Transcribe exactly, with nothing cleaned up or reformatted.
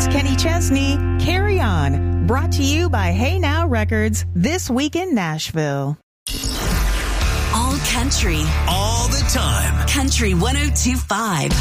It's Kenny Chesney, Carry On, brought to you by Hey Now Records, This Week in Nashville. All country. All the time. Country one oh two point five.